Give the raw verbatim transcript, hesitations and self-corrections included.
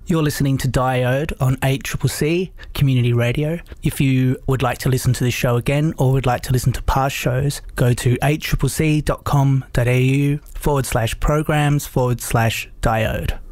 You're listening to Diode on eight C C C Community Radio. If you would like to listen to this show again or would like to listen to past shows, go to eight c c c dot com dot a u forward slash programs forward slash diode.